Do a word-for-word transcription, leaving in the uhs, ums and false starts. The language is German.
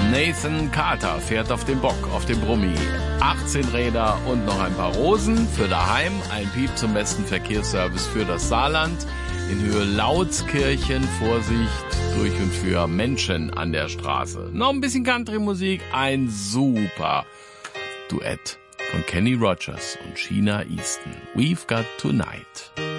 Nathan Carter fährt auf dem Bock, auf dem Brummi. achtzehn Räder und noch ein paar Rosen für daheim. Ein Piep zum besten Verkehrsservice für das Saarland. In Höhe Lautskirchen, Vorsicht durch und für Menschen an der Straße. Noch ein bisschen Country-Musik, ein super Duett von Kenny Rogers und Sheena Easton. We've Got Tonight.